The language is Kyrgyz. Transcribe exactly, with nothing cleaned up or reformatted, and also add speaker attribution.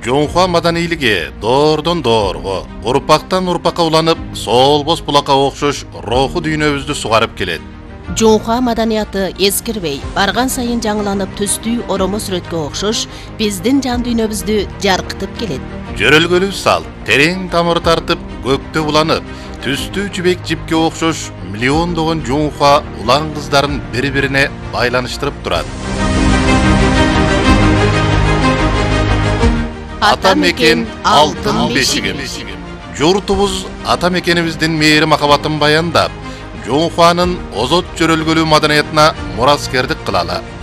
Speaker 1: Жоңхуа маданийлиги доордон доорго, урпактан урпакка уланып, солбос булакка окшош руху дүйнөбүздү сугарып келет.
Speaker 2: Жоңхуа маданияты эскирбей, барган сайын жаңыланып түстүү оромо сүрөткө окшош биздин жан дүйнөбүздү жаркытып келет.
Speaker 1: Жөрөлгөлүү салт, терең тамыр тартып, көктө уланып, түстүү жибек жипке окшош миллиондогон жоңхуа улан кыздарын бири-бирине байланыштырып турат. Ата мекен алтын бешигим. Журтубуз ата мекенибиздин мээри махабатын баяндап, Жоңхуанын озот жөрөлгөлүү маданиятына мураскердик кылалы.